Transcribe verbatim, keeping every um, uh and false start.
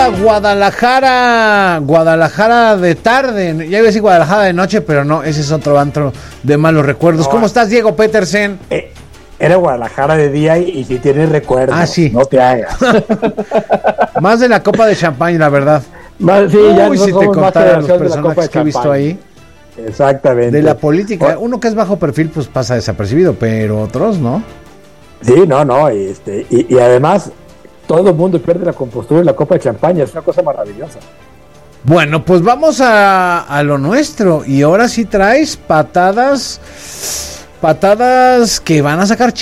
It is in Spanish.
onda Guadalajara? Guadalajara de tarde. Ya iba a decir Guadalajara de noche, pero no, ese es otro antro de malos recuerdos. No, ¿cómo estás, Diego Petersen? Eh, era Guadalajara de día y, y si tienes recuerdos. Ah, sí. No te hagas. Más de la copa de champán, la verdad. Más, sí, Uy, ya no si te contara los personajes que he visto ahí. Exactamente. De la política. Uno que es bajo perfil, pues pasa desapercibido, pero otros, ¿no? Sí, no, no. Este, y, y además, todo el mundo pierde la compostura en la copa de champaña. Es una cosa maravillosa. Bueno, pues vamos a, a lo nuestro. Y ahora sí traes patadas. Patadas que van a sacar